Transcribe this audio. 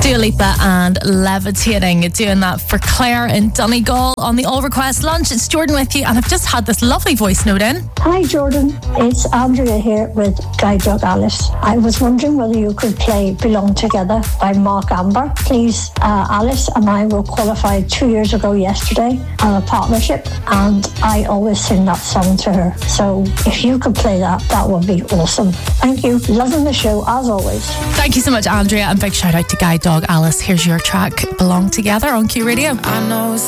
Dua Lipa and Levitating, doing that for Claire in Donegal on the All Request Lunch. It's Jordan with you, and I've just had this lovely voice note in. Hi Jordan, it's Andrea here with Guide Dog Alice. I was wondering whether you could play Belong Together by Mark Amber. Please, Alice and I were qualified 2 years ago yesterday on a partnership, and I always sing that song to her. So if you could play that, that would be awesome. Thank you. Loving the show as always. Thank you so much, Andrea, and big shout out to Guide Dog Alice. Here's your track, Belong Together on Q Radio. I know